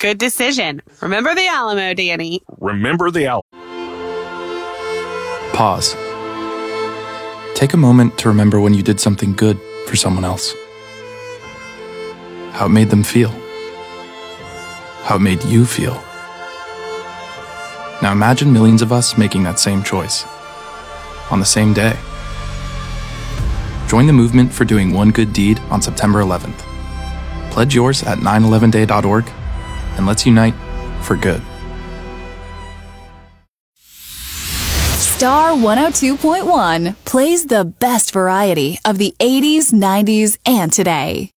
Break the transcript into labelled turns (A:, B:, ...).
A: Good decision. Remember the Alamo, Danny.
B: Remember the Alamo.
C: Pause. Take a moment to remember when you did something good for someone else. How it made them feel. How it made you feel. Now imagine millions of us making that same choice. On the same day. Join the movement for doing one good deed on September 11th. Pledge yours at 911day.org and let's unite for good.
D: Star 102.1 plays the best variety of the 80s, 90s, and today.